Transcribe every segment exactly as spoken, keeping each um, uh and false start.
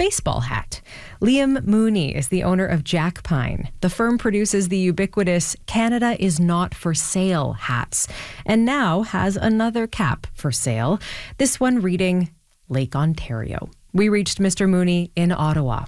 baseball hat. Liam Mooney is the owner of Jack Pine. The firm produces the ubiquitous Canada is Not for Sale hats, and now has another cap for sale, this one reading Lake Ontario. We reached Mister Mooney in Ottawa.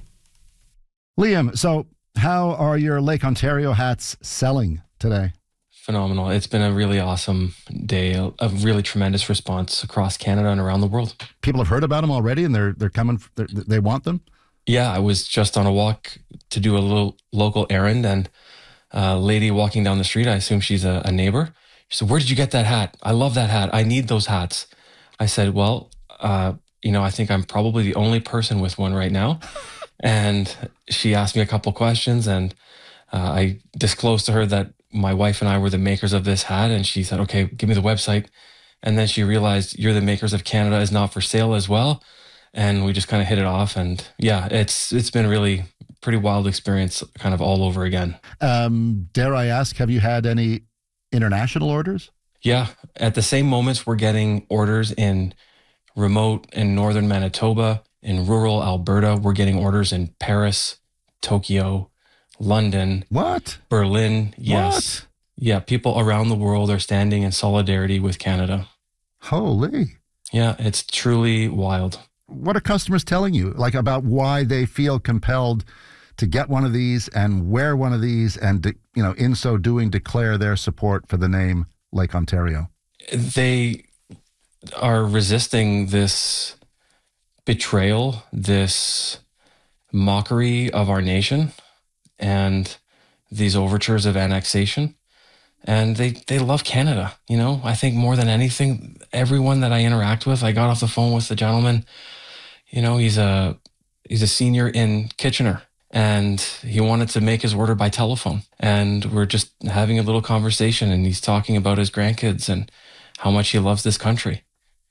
Liam, so how are your Lake Ontario hats selling today? Phenomenal. It's been a really awesome day, a really tremendous response across Canada and around the world. People have heard about them already and they're they're coming, they're, they want them? Yeah, I was just on a walk to do a little local errand, and a lady walking down the street, I assume she's a, a neighbor. She said, "Where did you get that hat? I love that hat. I need those hats." I said, well, uh, you know, I think I'm probably the only person with one right now. And she asked me a couple questions, and uh, I disclosed to her that my wife and I were the makers of this hat, and she said, "Okay, give me the website." And then she realized, "You're the makers of Canada is Not for Sale as well." And we just kind of hit it off. And yeah, it's it's been really pretty wild experience kind of all over again. Um, dare I ask, have you had any international orders? Yeah, at the same moments, we're getting orders in remote in northern Manitoba, in rural Alberta. We're getting orders in Paris, Tokyo, London. What? Berlin. Yes. What? Yeah, people around the world are standing in solidarity with Canada. Holy. Yeah, it's truly wild. What are customers telling you, like, about why they feel compelled to get one of these and wear one of these and, you know, in so doing, declare their support for the name Lake Ontario? They are resisting this betrayal, this mockery of our nation, and these overtures of annexation. And they, they love Canada. You know, I think more than anything, everyone that I interact with, I got off the phone with the gentleman, you know, he's a, he's a senior in Kitchener, and he wanted to make his order by telephone. And we're just having a little conversation, and he's talking about his grandkids and how much he loves this country.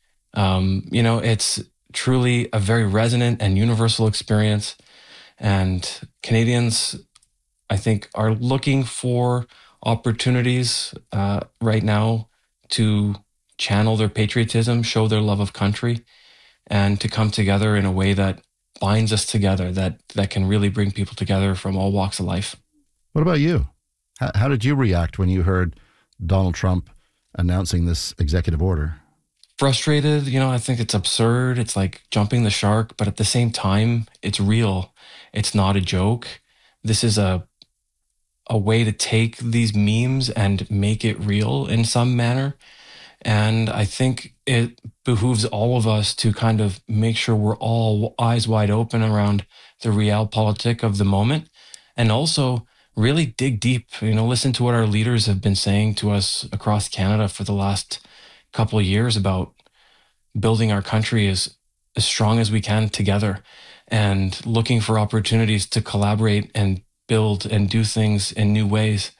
Um, you know, it's truly a very resonant and universal experience. And Canadians, I think, are looking for opportunities uh, right now to channel their patriotism, show their love of country, and to come together in a way that binds us together, that that can really bring people together from all walks of life. What about you? How, how did you react when you heard Donald Trump announcing this executive order? Frustrated. You know, I think it's absurd. It's like jumping the shark, but at the same time, it's real. It's not a joke. This is a a way to take these memes and make it real in some manner. And I think it behooves all of us to kind of make sure we're all eyes wide open around the realpolitik of the moment, and also really dig deep, you know, listen to what our leaders have been saying to us across Canada for the last couple of years about building our country as, as strong as we can together, and looking for opportunities to collaborate and build and do things in new ways,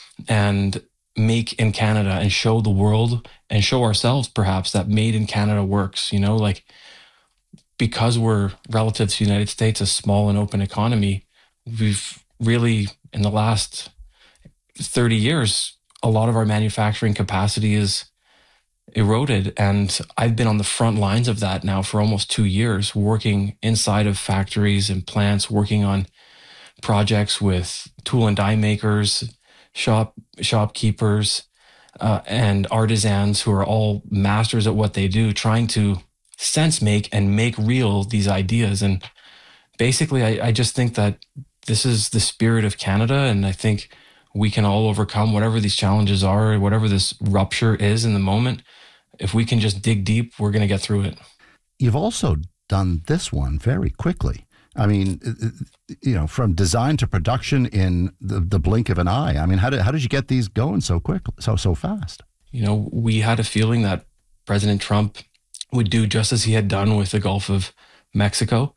and make in Canada, and show the world and show ourselves perhaps that made in Canada works. You know, like, because we're relative to the United States, a small and open economy, we've really, in the last thirty years, a lot of our manufacturing capacity is eroded. And I've been on the front lines of that now for almost two years, working inside of factories and plants, working on projects with tool and die makers, shop shopkeepers, uh, and artisans who are all masters at what they do, trying to sense make and make real these ideas. And basically, I, I just think that this is the spirit of Canada, and I think we can all overcome whatever these challenges are, whatever this rupture is in the moment. If we can just dig deep, we're going to get through it. You've also done this one very quickly. I mean, you know, from design to production in the, the blink of an eye. I mean, how did how did you get these going so quick, so so fast? You know, we had a feeling that President Trump would do just as he had done with the Gulf of Mexico.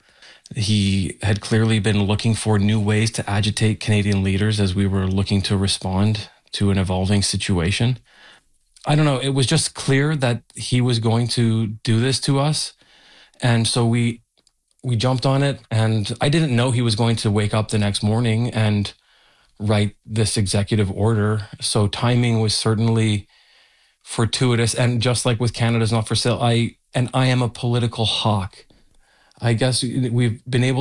He had clearly been looking for new ways to agitate Canadian leaders as we were looking to respond to an evolving situation. I don't know, it was just clear that he was going to do this to us. And so we we jumped on it, and I didn't know he was going to wake up the next morning and write this executive order. So timing was certainly fortuitous. And just like with Canada's Not for Sale, I and I am a political hawk. I guess we've been able